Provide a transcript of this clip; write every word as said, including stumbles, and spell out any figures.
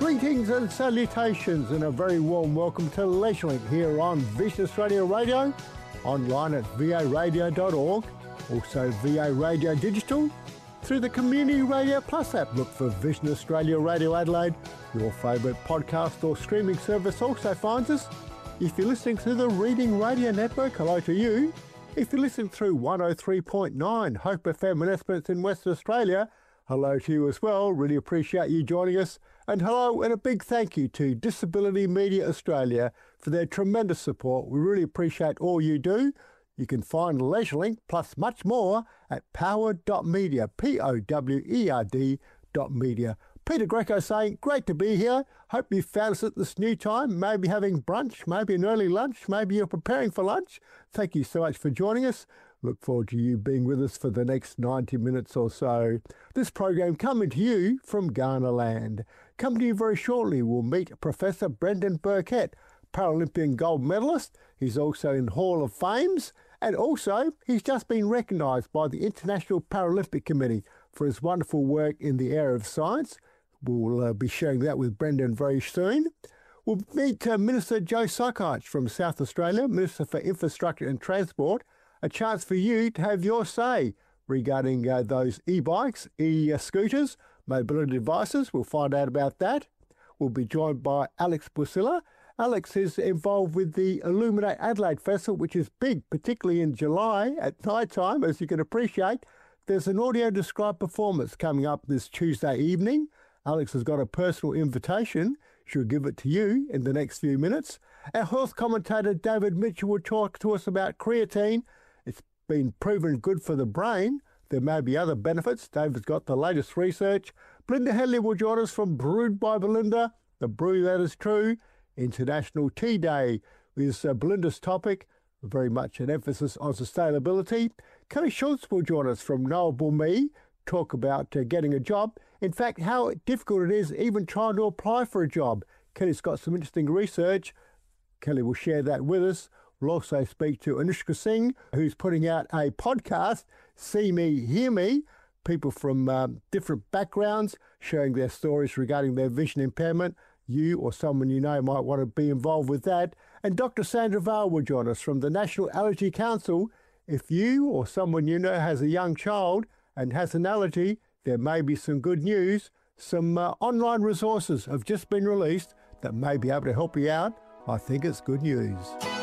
Greetings and salutations and a very warm welcome to LeisureLink here on Vision Australia Radio, online at v a radio dot org, also V A Radio Digital, through the Community Radio Plus app. Look for Vision Australia Radio Adelaide. Your favourite podcast or streaming service also finds us. If you're listening through the Reading Radio Network, hello to you. If you're listening through one oh three point nine Hope F M in Esperance in Western Australia, hello to you as well. Really appreciate you joining us. And hello and a big thank you to Disability Media Australia for their tremendous support. We really appreciate all you do. You can find LeisureLink plus much more at powered dot media, P O W E R D dot media. Peter Greco saying, great to be here. Hope you found us at this new time, maybe having brunch, maybe an early lunch, maybe you're preparing for lunch. Thank you so much for joining us. Look forward to you being with us for the next ninety minutes or so. This program coming to you from Ghana land. Coming to you very shortly, we'll meet Professor Brendan Burkett, Paralympian gold medalist. He's also in Hall of Fames, and also he's just been recognised by the International Paralympic Committee for his wonderful work in the area of science. We'll uh, be sharing that with Brendan very soon. We'll meet uh, Minister Joe Sokach from South Australia, Minister for Infrastructure and Transport. A chance for you to have your say regarding uh, those e-bikes, e-scooters, mobility devices. We'll find out about that. We'll be joined by Alex Busilla. Alex is involved with the Illuminate Adelaide Festival, which is big, particularly in July at night time, as you can appreciate. There's an audio described performance coming up this Tuesday evening. Alex has got a personal invitation. She'll give it to you in the next few minutes. Our health commentator David Mitchell will talk to us about creatine. It's been proven good for the brain. There may be other benefits. David's got the latest research. Belinda Henley will join us from Brewed by Belinda, the brew that is true. International Tea Day is uh, Belinda's topic, very much an emphasis on sustainability. Kelly Schultz will join us from Knowable Me, talk about uh, getting a job. In fact, how difficult it is even trying to apply for a job. Kelly's got some interesting research. Kelly will share that with us. We'll also speak to Anushka Singh, who's putting out a podcast, See Me, Hear Me. People from um, different backgrounds sharing their stories regarding their vision impairment. You or someone you know might want to be involved with that. And Doctor Sandra Vale will join us from the National Allergy Council. If you or someone you know has a young child and has an allergy, there may be some good news. Some uh, online resources have just been released that may be able to help you out. I think it's good news.